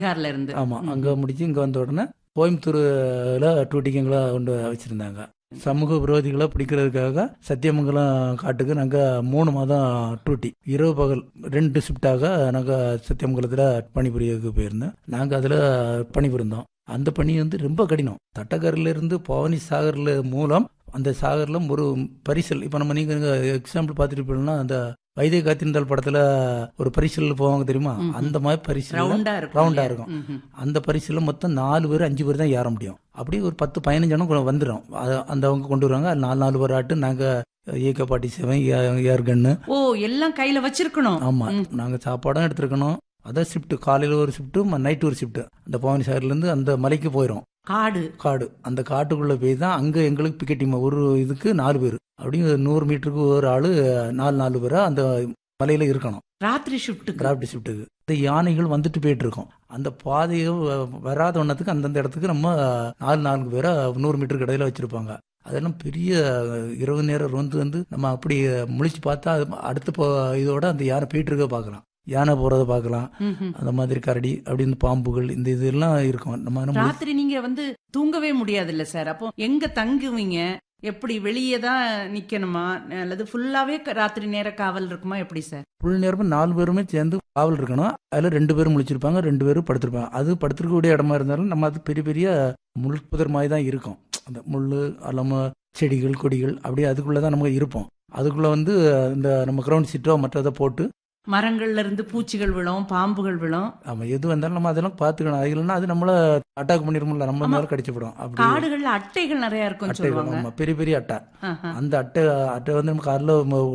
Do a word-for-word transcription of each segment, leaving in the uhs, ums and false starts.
பீகார்ல இருந்து. ஆமா, அங்க முடிச்சு இங்க வந்த உடனே கோயம்புத்தூர்ல டூட்டிக்கு எங்களை கொண்டு வச்சிருந்தாங்க. சமூக விரோதிகளை பிடிக்கிறதுக்காக சத்தியமங்கலம் காட்டுக்கு நாங்க மூணு மாதம் டூட்டி, இரவு பகல் ரெண்டு ஷிஃப்டாக நாங்க சத்தியமங்கலத்துல பணிபுரியக்கு போயிருந்தோம். நாங்க அதுல பணிபுரிந்தோம். அந்த பணி வந்து ரொம்ப கடினம். தட்டக்கரில இருந்து பவானி சாகர்ல மூலம் அந்த சாகர்ல ஒரு பரிசல், இப்ப நம்ம நீங்க எக்ஸாம்பிள் பார்த்துட்டு போனா அந்த வைத்திய காத்திருந்தால் படத்துல ஒரு பரிசல் போவாங்க தெரியுமா, அந்த மாதிரி பரிசல் ரவுண்டா இருக்கும். ரவுண்டா இருக்கும். அந்த பரிசல்ல மொத்தம் நாலு பேர் அஞ்சு பேர் தான் ஏற முடியும். அப்படியே ஒரு பத்து பதினஞ்சு ஜனம் வந்துடும். அந்த அவங்க கொண்டு வருவாங்க. நாலு நாலு பேர் ஆட்டு நாங்க ஏக பாட்டி சேவன் ஏர் கன்னு ஓ எல்லாம் கையில வச்சிருக்கணும். ஆமா, நாங்க சாப்பாடும் எடுத்துருக்கணும். அதான் ஷிஃப்ட், காலையில ஒரு ஷிஃப்ட், நைட் ஒரு ஷிஃப்ட். அந்த பவானி சாகர்ல இருந்து அந்த மலைக்கு போயிடும். காடு காடு அந்த காட்டுக்குள்ள போய் தான் அங்க எங்களுக்கு பிக்கெட் டீம் ஒரு இதுக்கு நாலு பேர், அப்படியே நூறு மீட்டருக்கு ஒரு ஆளு நாலு நாலு பேரா அந்த மலையில இருக்கணும். ராத்திரி ஷிஃப்ட் ராத்திரி ஷிஃப்ட்டுக்கு இந்த யானைகள் வந்துட்டு போயிட்டு இருக்கோம். அந்த பாதையை வராத ஒன்னத்துக்கு அந்தந்த இடத்துக்கு நம்ம நாலு நான்கு பேரா நூறு மீட்டருக்கு இடையில வச்சிருப்பாங்க. அதெல்லாம் பெரிய இரவு நேரம் வந்து வந்து நம்ம அப்படி முழிச்சு பார்த்தா அடுத்த இதோட அந்த யானை போயிட்டு இருக்க பாக்கலாம், யானை போறதை பார்க்கலாம். அந்த மாதிரி கரடி அப்படின்னு பாம்புகள் இந்த இதெல்லாம் இருக்கும். நம்ம ராத்திரி நீங்க வந்து தூங்கவே முடியாது இல்ல சார்? அப்போ எங்க தங்குவீங்க? எப்படி வெளியே தான் நிக்கணுமா அல்லது ஃபுல்லாவே ராத்திரி நேர காவல் இருக்குமா? எப்படி சார்? ஃபுல் நேரமும் நாலு பேருமே சேர்ந்து காவல் இருக்கணும். அதுல ரெண்டு பேரும் முழிச்சிருப்பாங்க, ரெண்டு பேரும் படுத்திருப்பாங்க. அது படுத்திருக்கக்கூடிய இடமா இருந்தாலும் நம்ம அது பெரிய பெரிய முள் புதர் மாதிரி தான் இருக்கும். அந்த முள்ளு அல்லாம செடிகள் கொடிகள் அப்படியே அதுக்குள்ளதான் நம்ம இருப்போம். அதுக்குள்ள வந்து இந்த நம்ம கிரவுண்ட் சீட்டோ மற்றதை போட்டு மரங்கள்ல இருந்து பூச்சிகள் விழும், பாம்புகள் விழும். ஆமா, எது வந்தாலும் நம்ம அதெல்லாம் பாத்துக்கணும். அது இல்லைன்னா அது நம்மள அட்டாக் பண்ணிருமோம்ல, நம்ம மேல கடிச்சுப்படும். காடுகள்ல அட்டைகள் நிறைய இருக்கும் சொல்லுவாங்க. ஆமா, பெரிய பெரிய அட்டை. அந்த அட்டை அட்டை வந்து நம்ம கார்ல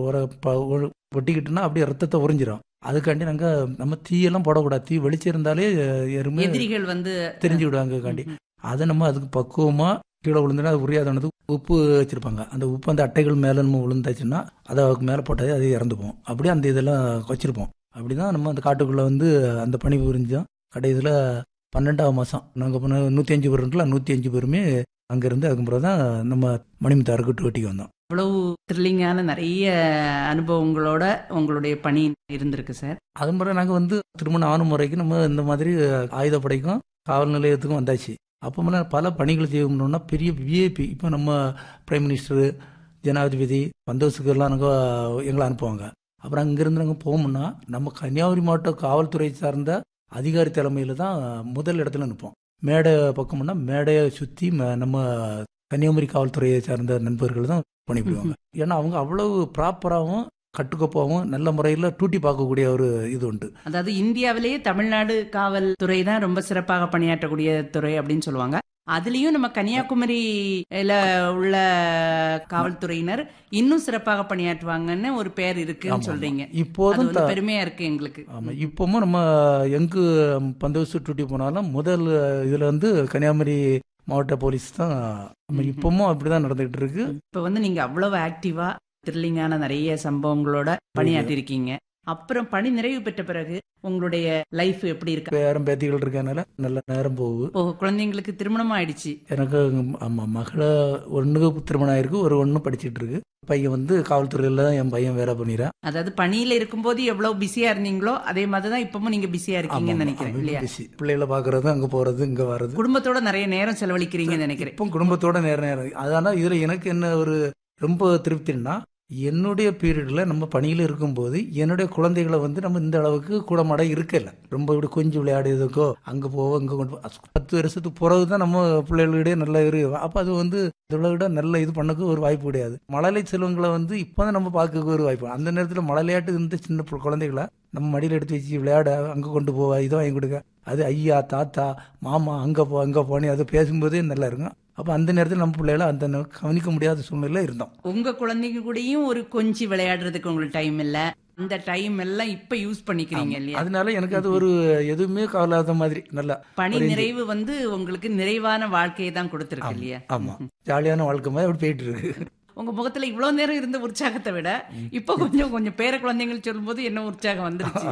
ஒட்டிக்கிட்டுனா அப்படியே ரத்தத்தை உறிஞ்சிடும். அதுக்காண்டி நாங்க நம்ம தீயெல்லாம் போடக்கூடாது. தீ வெளிச்சம் இருந்தாலே எருமை எதிரிகள் வந்து தெரிஞ்சு விடுவாங்க. காண்டி அதை நம்ம அதுக்கு பக்குவமா கீழே விழுந்துனா அது உரியாதனது உப்பு வச்சிருப்பாங்க. அந்த உப்பு அந்த அட்டைகள் மேல நம்ம விழுந்தாச்சுன்னா அதை மேல போட்டாலே அது இறந்துப்போம். அப்படியே அந்த இதெல்லாம் வச்சிருப்போம். அப்படிதான் நம்ம அந்த காட்டுக்குள்ள வந்து அந்த பணி புரிஞ்சோம். கடைசியில பன்னெண்டாவது மாசம் நாங்க போன நூத்தி அஞ்சு பேர் இருக்குல்ல, நூத்தி அஞ்சு பேருமே அங்க இருந்து அதுக்கப்புறம் தான் நம்ம மணிமுத்தாருக்கு டூட்டிக்கு வந்தோம். அவ்வளவு த்ரில்லிங்கான நிறைய அனுபவங்களோட உங்களுடைய பணி இருந்திருக்கு சார். அது மாதிரி நாங்க வந்து திருமண ஆணு முறைக்கு நம்ம இந்த மாதிரி ஆயுதப்படைக்கும் காவல் நிலையத்துக்கும் வந்தாச்சு. அப்போ பல பணிகள் செய்யணும்னா பெரிய விஐபி, இப்போ நம்ம பிரைம் மினிஸ்டரு ஜனாதிபதி வந்தோசுக்கெல்லாம் நாங்கள் எங்களை அனுப்புவாங்க. அப்புறம் அங்கிருந்து நாங்கள் போகணும்னா நம்ம கன்னியாகுமரி மாவட்ட காவல்துறை சார்ந்த அதிகாரி தலைமையில தான் முதல் இடத்துல நிற்போம். மேடை பக்கம்னா மேடையை சுற்றி நம்ம கன்னியாகுமரி காவல்துறையை சார்ந்த நண்பர்கள் தான் பணிபுரிவாங்க. ஏன்னா அவங்க அவ்வளவு ப்ராப்பராகவும் கட்டுக்கோப்பாவும் நல்ல முறையில் டூட்டி பார்க்கக்கூடிய ஒரு இது உண்டு. அதாவது இந்தியாவிலேயே தமிழ்நாடு காவல்துறை தான் ரொம்ப சிறப்பாக பணியாற்றக்கூடிய துறை அப்படின்னு சொல்லுவாங்க. அதுலயும் நம்ம கன்னியாகுமரியில உள்ள காவல்துறையினர் இன்னும் சிறப்பாக பணியாற்றுவாங்கன்னு ஒரு பேர் இருக்குன்னு சொல்றீங்க. இப்போதும் பெருமையா இருக்கு எங்களுக்கு. ஆமா, இப்பவும் நம்ம எங்கு பந்தோபஸ்து டூட்டி போனாலும் முதல் இதுல வந்து கன்னியாகுமரி மாவட்ட போலீஸ் தான். இப்பவும் அப்படிதான் நடந்துகிட்டு இருக்கு. இப்ப வந்து நீங்க அவ்வளவு ஆக்டிவா த்ரில்லிங்கான நிறைய சம்பவங்களோட பணியாற்றி இருக்கீங்க. அப்புறம் பணி நிறைவு பெற்ற பிறகு உங்களுடைய லைஃப் எப்படி இருக்கு? பேரம் பேத்திகள் இருக்கனால நல்ல நேரம் போகுது. ஓ, குழந்தைங்களுக்கு திருமணம் ஆயிடுச்சு? எனக்கு ஆமா, மகளை ஒண்ணுக்கு திருமணம் ஆயிருக்கு, ஒரு ஒண்ணு படிச்சுட்டு இருக்கு. பையன் வந்து காவல்துறையில தான் என் பையன் வேலை பண்ணிடுறேன். அதாவது பணியில இருக்கும்போது எவ்வளவு பிஸியா இருந்தீங்களோ அதே மாதிரிதான் இப்பவும் நீங்க பிஸியா இருக்கீங்கன்னு நினைக்கிறேன் இல்லையா? பிள்ளைகளை பாக்குறது, அங்க போறது, இங்க வர்றது, குடும்பத்தோட நிறைய நேரம் செலவழிக்கிறீங்கன்னு நினைக்கிறேன். இப்போ குடும்பத்தோட நேரம் நேரம் அதனால இதுல எனக்கு என்ன ஒரு ரொம்ப திருப்தின்னா, என்னுடைய பீரியட்ல நம்ம பணியில இருக்கும்போது என்னுடைய குழந்தைகளை வந்து நம்ம இந்த அளவுக்கு கூடமாட இருக்கல. ரொம்ப இப்படி கொஞ்சம் விளையாடுறதுக்கோ அங்க போவோம் இங்க கொண்டு பத்து வருஷத்துக்கு பிறகுதான் நம்ம பிள்ளைகளிடையே நல்லா இருக்கு. அப்ப அது வந்து இதோட விட நல்ல இது பண்ணக்கு ஒரு வாய்ப்பு கிடையாது. மழலை செல்வங்களை வந்து இப்பதான் நம்ம பார்க்க ஒரு வாய்ப்பு. அந்த நேரத்துல மழலையாட்டு இருந்த சின்ன குழந்தைகளை நம்ம மடியில எடுத்து வச்சு விளையாட அங்க கொண்டு போவா, இதை வாங்கி கொடுக்க, அது ஐயா தாத்தா மாமா அங்க போ அங்க போனே அதை பேசும்போதே நல்லா இருக்கும். அப்ப அந்த நேரத்தில் நம்ம பிள்ளைகளை அந்த கவனிக்க முடியாத சூழ்நிலை இருந்தோம். உங்க குழந்தைங்க கூடயும் ஒரு கொஞ்சி விளையாடுறதுக்கு உங்களுக்கு டைம் இல்ல, அந்த டைம் எல்லாம் இப்ப யூஸ் பண்ணிக்கிறீங்க இல்லையா? அதனால எனக்கு அது ஒரு எதுவுமே கவலாத மாதிரி நல்ல பணி நிறைவு வந்து உங்களுக்கு நிறைவான வாழ்க்கையை தான் கொடுத்துருக்கு இல்லையா? ஆமா, ஜாலியான வாழ்க்கை மாதிரி அப்படி போயிட்டு இருக்கு. உங்க முகத்துல இவ்வளவு நேரம் இருந்த உற்சாகத்தை விட இப்ப கொஞ்சம் கொஞ்சம் பேர குழந்தைகள் சொல்லும் போது என்ன உற்சாகம் வந்துருச்சு.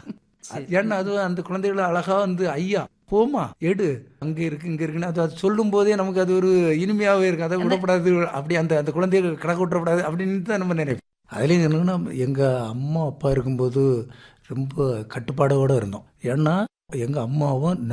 ஏன்னா அது அந்த குழந்தைகளை அழகா வந்து ஐயா போமா எடு அங்க இருக்கு இங்க இருக்குன்னு அது சொல்லும் போதே நமக்கு அது ஒரு இனிமையாவே இருக்கு. அதை விடப்படாது, அப்படி அந்த அந்த குழந்தைகள் கணக்கு விட்டுறப்படாது அப்படின்னு தான் நம்ம நினைப்போம். அதுலயும் என்னன்னா, எங்க அம்மா அப்பா இருக்கும்போது ரொம்ப கட்டுப்பாடோடு இருந்தோம். ஏன்னா எங்கள் அம்மாவும்